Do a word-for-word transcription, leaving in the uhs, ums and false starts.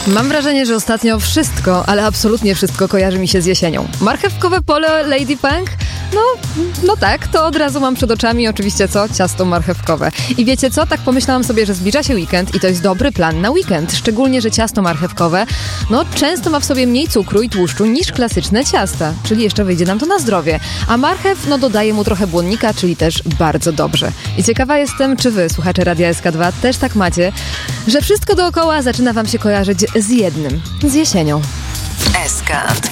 Mam wrażenie, że ostatnio wszystko, ale absolutnie wszystko kojarzy mi się z jesienią. Marchewkowe pole Lady Punk? No, no tak, to od razu mam przed oczami oczywiście co? Ciasto marchewkowe. I wiecie co? Tak pomyślałam sobie, że zbliża się weekend i to jest dobry plan na weekend. Szczególnie, że ciasto marchewkowe, no często ma w sobie mniej cukru i tłuszczu niż klasyczne ciasta. Czyli jeszcze wyjdzie nam to na zdrowie. A marchew, no dodaje mu trochę błonnika, czyli też bardzo dobrze. I ciekawa jestem, czy wy, słuchacze Radia S K dwa, też tak macie, że wszystko dookoła zaczyna wam się kojarzyć z jednym, z jesienią. S K dwa.